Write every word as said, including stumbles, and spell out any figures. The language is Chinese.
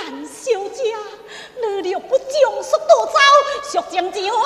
小姐，你若不将速夺走，速将之后